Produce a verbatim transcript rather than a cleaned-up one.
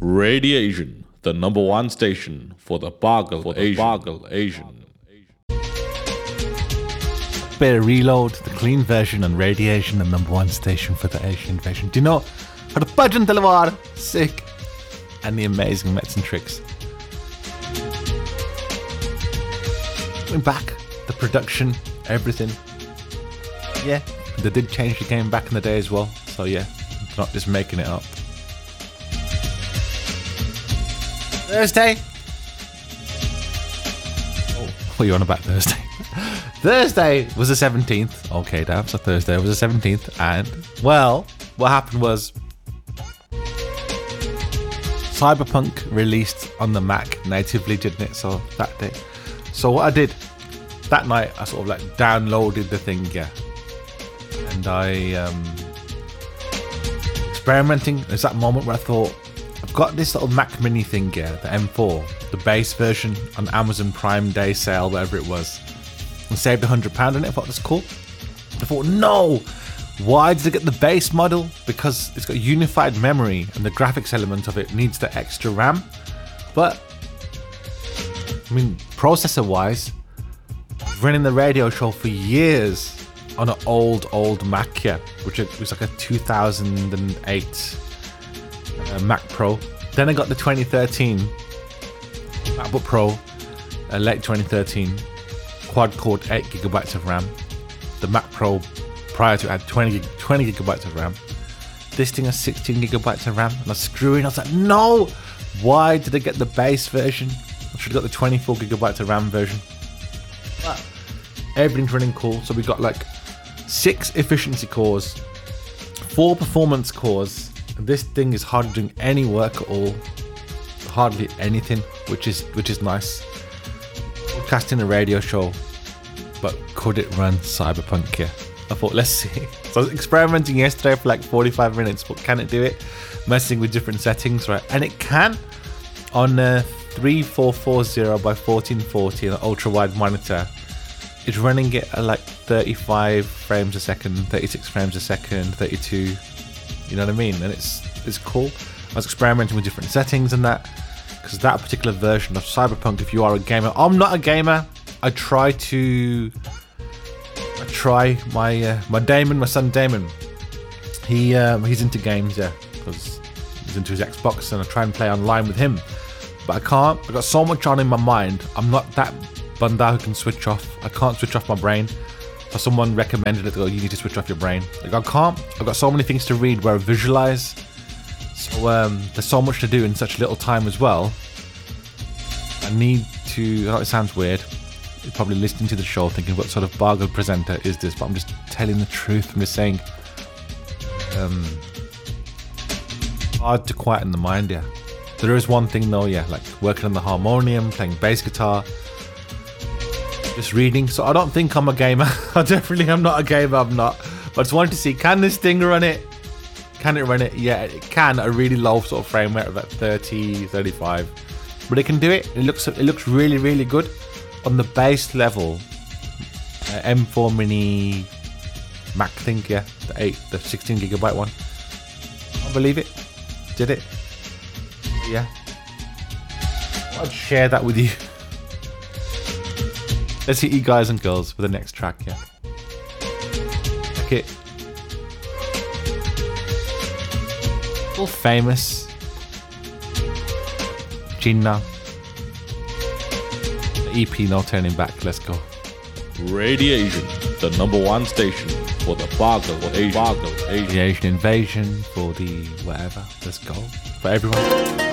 Radiation, the number one station for the Bargle for Asian. Bargle Asian. Bit of Reload, the clean version, and Radiation, the number one station for the Asian invasion. Do you know how the Bajan Talwar, sick, and the amazing Mets and Tricks? Going back, the production, everything. Yeah, they did change the game back in the day as well. So yeah, it's not just making it up. Thursday. Oh, what are you on about Thursday? Thursday was the seventeenth. Okay, damn. So Thursday was the seventeenth. And, well, what happened was Cyberpunk released on the Mac natively, didn't it? So that day. So what I did that night, I sort of like downloaded the thing, yeah. And I, um, experimenting. There's that moment where I thought, I've got this little Mac Mini thing here, the M four, the base version on Amazon Prime Day sale, whatever it was, and saved one hundred pounds on it. I thought, that's cool. I thought, no, why did I get the base model? Because it's got unified memory and the graphics element of it needs the extra RAM. But, I mean, processor wise, running the radio show for years on an old, old Mac here, which was like a two thousand eight uh, Mac Pro. Then I got the twenty thirteen MacBook Pro, uh, late twenty thirteen, quad core eight gigabytes of RAM. The Mac Pro prior to it had twenty, twenty gigabytes of RAM. This thing has sixteen gigabytes of RAM, and I was screwing. I was like, no, why did I get the base version? I should have got the twenty-four gigabytes of RAM version. But everything's running cool. So we got like six efficiency cores, four performance cores, and this thing is hardly doing any work at all, hardly anything, which is which is nice. Broadcasting a radio show, but could it run Cyberpunk here? I thought, let's see. So I was experimenting yesterday for like forty-five minutes, but can it do it? Messing with different settings, right? And it can on a thirty-four forty by fourteen forty, an ultra wide monitor. It's running it at like thirty-five frames a second, thirty-six frames a second, thirty-two. You know what I mean? And it's it's cool. I was experimenting with different settings and that, because that particular version of Cyberpunk, if you are a gamer, I'm not a gamer. I try to, I try my uh, my Damon, my son Damon. He um, he's into games, yeah, because he's into his Xbox, and I try and play online with him. But I can't. I've got so much on in my mind. I'm not that bunda who can switch off. I can't switch off my brain. So someone recommended it to go, you need to switch off your brain. Like, I can't. I've got so many things to read where I visualize. So um, there's so much to do in such little time as well. I need to, I know it sounds weird. You're probably listening to the show thinking, what sort of Bargle presenter is this? But I'm just telling the truth. I'm just saying, um, hard to quieten the mind, yeah. There is one thing though, yeah, like working on the harmonium, playing bass guitar, just reading. So I don't think I'm a gamer. I definitely am not a gamer, I'm not. But I just wanted to see, can this thing run it? Can it run it? Yeah, it can at a really low sort of frame rate of about thirty, thirty-five. But it can do it. It looks it looks really, really good. On the base level, uh, M four Mini Mac thing, yeah, the eight, the sixteen gigabyte one. I believe it. Did it. Yeah, I'd share that with you. Let's hit you guys and girls for the next track, yeah. Okay. All famous. Jinnah. The E P, No Turning Back. Let's go. Radiation, the number one station for the Bargle Asian. Bargle Asian. The Asian invasion, for the whatever. Let's go. For everyone.